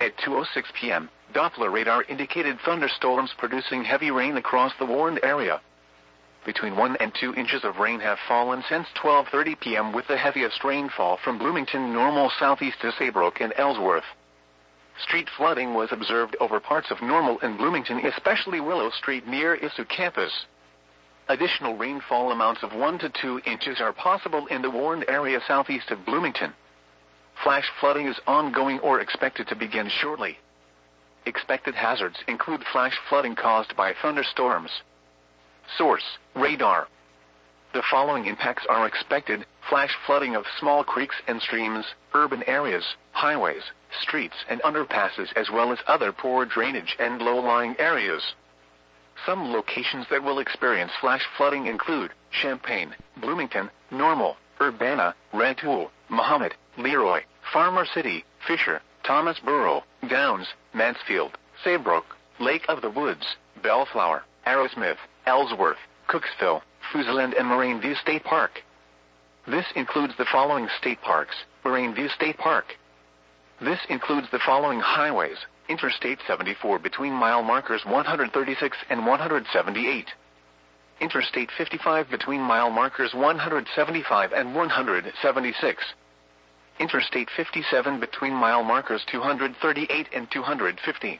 At 2:06 p.m., Doppler radar indicated thunderstorms producing heavy rain across the warned area. Between 1 and 2 inches of rain have fallen since 12:30 p.m. with the heaviest rainfall from Bloomington Normal southeast to Saybrook and Ellsworth. Street flooding was observed over parts of Normal and Bloomington, especially Willow Street near ISU campus. Additional rainfall amounts of 1 to 2 inches are possible in the warned area southeast of Bloomington. Flash flooding is ongoing or expected to begin shortly. Expected hazards include flash flooding caused by thunderstorms. Source: radar. The following impacts are expected: flash flooding of small creeks and streams, urban areas, highways, streets and underpasses, as well as other poor drainage and low-lying areas. Some locations that will experience flash flooding include Champaign, Bloomington, Normal, Urbana, Rantoul, Mahomet, Leroy, Farmer City, Fisher, Thomasboro, Downs, Mansfield, Saybrook, Lake of the Woods, Bellflower, Arrowsmith, Ellsworth, Cooksville, Fuseland and Moraine View State Park. This includes the following state parks: Moraine View State Park. This includes the following highways: Interstate 74 between mile markers 136 and 178. Interstate 55 between mile markers 175 and 176. Interstate 57 between mile markers 238 and 250.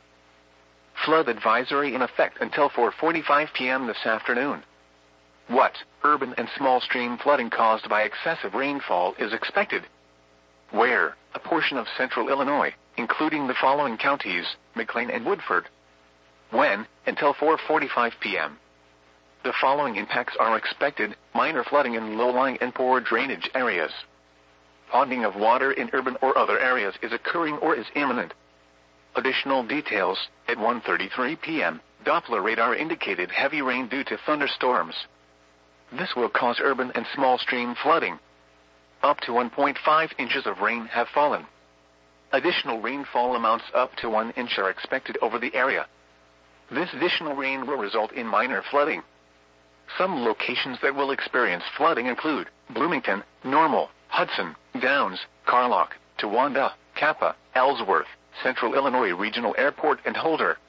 Flood advisory in effect until 4:45 p.m. this afternoon. What? Urban and small stream flooding caused by excessive rainfall is expected. Where? A portion of central Illinois, including the following counties: McLean and Woodford. When? Until 4:45 p.m. The following impacts are expected: minor flooding in low-lying and poor drainage areas. Ponding of water in urban or other areas is occurring or is imminent. Additional details: at 1:33 p.m., Doppler radar indicated heavy rain due to thunderstorms. This will cause urban and small stream flooding. Up to 1.5 inches of rain have fallen. Additional rainfall amounts up to 1 inch are expected over the area. This additional rain will result in minor flooding. Some locations that will experience flooding include Bloomington, Normal, Hudson, Downs, Carlock, Towanda, Kappa, Ellsworth, Central Illinois Regional Airport and Holder.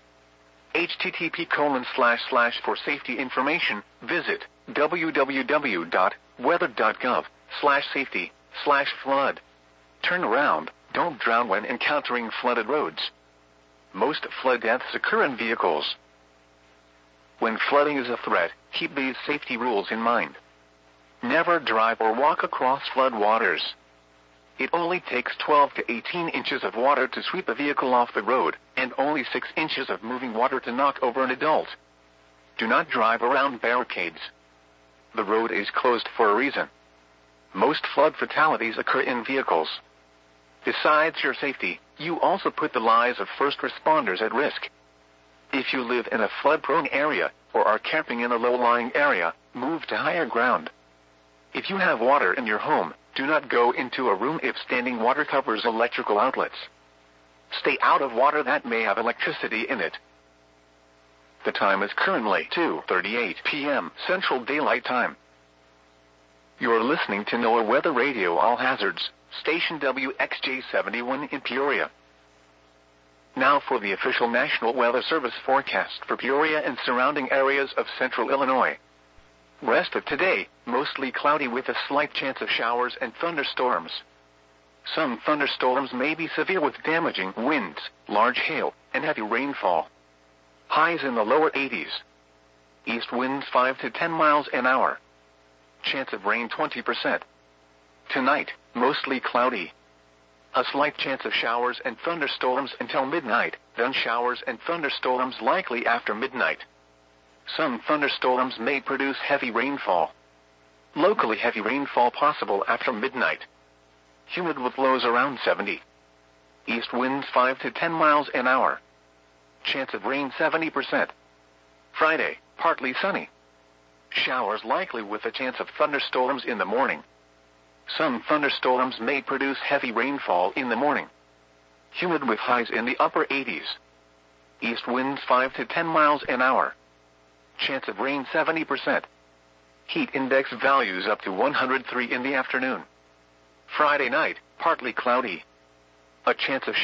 http:// For safety information, visit www.weather.gov/safety/flood. Turn around, don't drown when encountering flooded roads. Most flood deaths occur in vehicles. When flooding is a threat, keep these safety rules in mind. Never drive or walk across flood waters. It only takes 12 to 18 inches of water to sweep a vehicle off the road, and only 6 inches of moving water to knock over an adult. Do not drive around barricades. The road is closed for a reason. Most flood fatalities occur in vehicles. Besides your safety, you also put the lives of first responders at risk. If you live in a flood-prone area, or are camping in a low-lying area, move to higher ground. If you have water in your home, do not go into a room if standing water covers electrical outlets. Stay out of water that may have electricity in it. The time is currently 2:38 p.m. Central Daylight Time. You're listening to NOAA Weather Radio All Hazards, station WXJ71 in Peoria. Now for the official National Weather Service forecast for Peoria and surrounding areas of central Illinois. Rest of today, mostly cloudy with a slight chance of showers and thunderstorms. Some thunderstorms may be severe with damaging winds, large hail, and heavy rainfall. Highs in the lower 80s. East winds 5 to 10 miles an hour. Chance of rain 20%. Tonight, mostly cloudy. A slight chance of showers and thunderstorms until midnight, then showers and thunderstorms likely after midnight. Some thunderstorms may produce heavy rainfall. Locally heavy rainfall possible after midnight. Humid with lows around 70. East winds 5 to 10 miles an hour. Chance of rain 70%. Friday, partly sunny. Showers likely with a chance of thunderstorms in the morning. Some thunderstorms may produce heavy rainfall in the morning. Humid with highs in the upper 80s. East winds 5 to 10 miles an hour. Chance of rain 70%. Heat index values up to 103 in the afternoon. Friday night, partly cloudy. A chance of